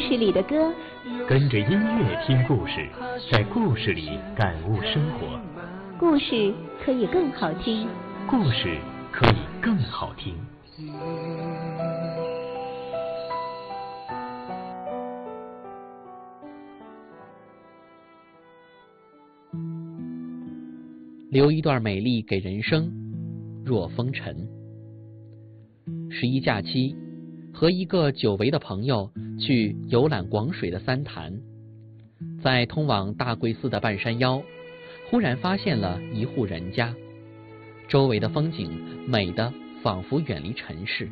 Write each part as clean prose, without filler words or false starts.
事里的歌， 跟着音乐听故事，在故事里感悟生活。 故事可以更好听， 故事可以更好听。 留一段美丽给人生，若风尘。11假期，和一个久违的朋友去游览广水的三潭，在通往大桂寺的半山腰，忽然发现了一户人家，周围的风景美得仿佛远离尘世。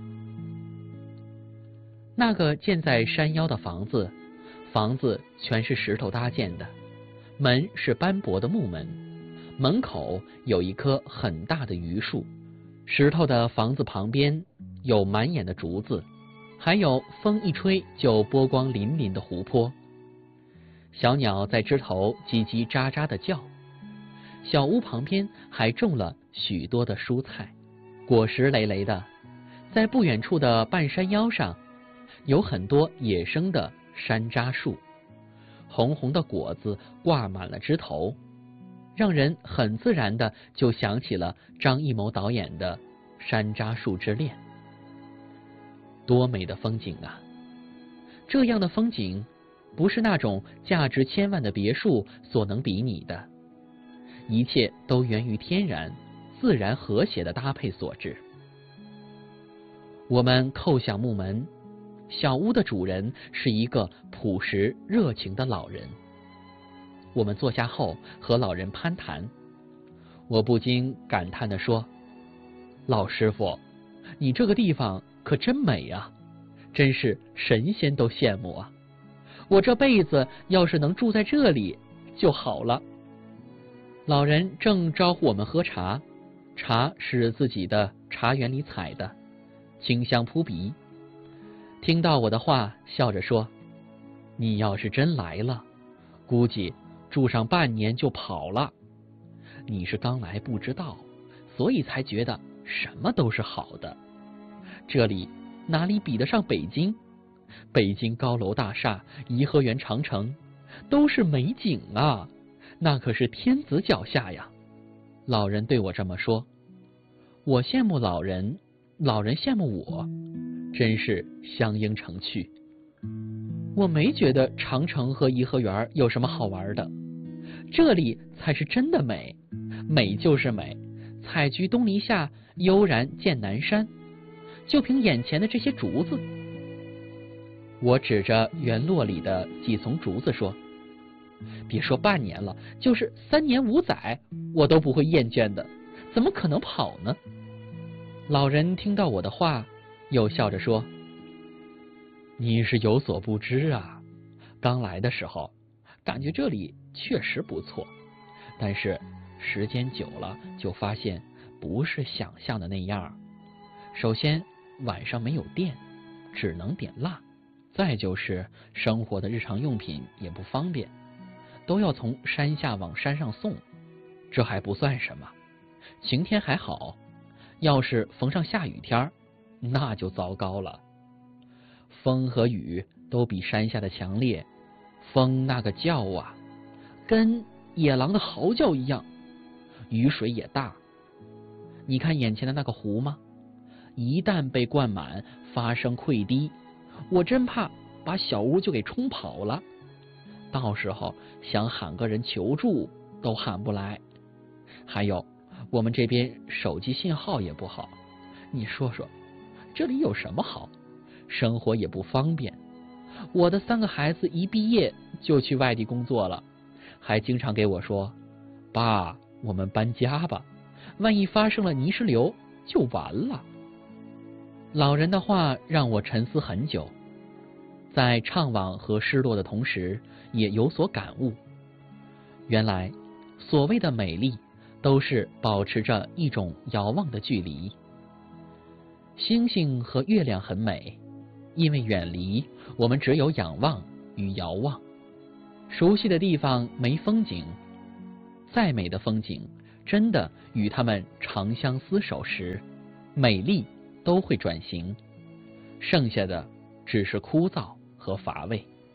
那个建在山腰的房子全是石头搭建的，门是斑驳的木门，门口有一棵很大的榆树，石头的房子旁边有满眼的竹子，还有风一吹就波光粼粼的湖泊。小鸟在枝头叽叽喳喳地叫，小屋旁边还种了许多的蔬菜，果实累累的。在不远处的半山腰上，有很多野生的山楂树，红红的果子挂满了枝头，让人很自然的就想起了张艺谋导演的《山楂树之恋》。多美的风景啊！这样的风景不是那种价值千万的别墅所能比拟的，一切都源于天然、自然和谐的搭配所致。我们叩响木门，小屋的主人是一个朴实热情的老人。我们坐下后和老人攀谈，我不禁感叹地说：“老师傅，你这个地方可真美啊，真是神仙都羡慕啊！我这辈子要是能住在这里就好了。”老人正招呼我们喝茶，茶是自己的茶园里采的，清香扑鼻。听到我的话，笑着说：“你要是真来了，估计住上半年就跑了。你是刚来不知道，所以才觉得什么都是好的。这里哪里比得上北京？北京高楼大厦、颐和园、长城都是美景啊，那可是天子脚下呀。”老人对我这么说，我羡慕老人，老人羡慕我，真是相映成趣。我没觉得长城和颐和园有什么好玩的，这里才是真的美，美就是美，采菊东篱下，悠然见南山。就凭眼前的这些竹子，我指着园落里的几丛竹子说：“别说半年了，就是3年5载，我都不会厌倦的，怎么可能跑呢？”老人听到我的话，又笑着说：“你是有所不知啊，刚来的时候，感觉这里确实不错，但是时间久了就发现不是想象的那样。首先，晚上没有电，只能点蜡，再就是生活的日常用品也不方便，都要从山下往山上送。这还不算什么，晴天还好，要是逢上下雨天，那就糟糕了。风和雨都比山下的强烈，风那个叫啊，跟野狼的嚎叫一样，雨水也大。你看眼前的那个湖吗？一旦被灌满，发生溃堤，我真怕把小屋就给冲跑了，到时候想喊个人求助都喊不来。还有我们这边手机信号也不好，你说说这里有什么好？生活也不方便。我的3个孩子一毕业就去外地工作了，还经常给我说：“爸，我们搬家吧，万一发生了泥石流就完了。”老人的话让我沉思很久，在怅惘和失落的同时，也有所感悟。原来，所谓的美丽，都是保持着一种遥望的距离。星星和月亮很美，因为远离，我们只有仰望与遥望。熟悉的地方没风景，再美的风景，真的与它们长相厮守时，美丽都会转型，剩下的只是枯燥和乏味。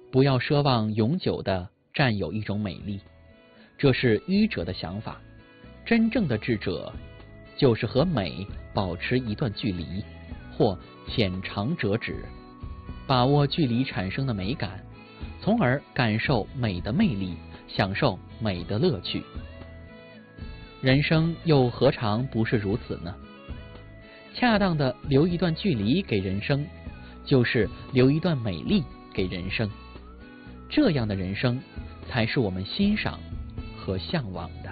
不要奢望永久地占有一种美丽，这是愚者的想法。真正的智者就是和美保持一段距离，或浅尝辄止，把握距离产生的美感，从而感受美的魅力，享受美的乐趣。人生又何尝不是如此呢？恰当的留一段距离给人生，就是留一段美丽给人生。这样的人生才是我们欣赏和向往的。